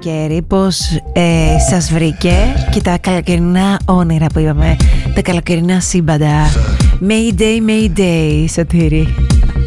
καλοκαίρι, πώς σας βρήκε και τα καλοκαιρινά όνειρα που είπαμε, τα καλοκαιρινά σύμπαντα. Mayday, Mayday, Σωτήρη.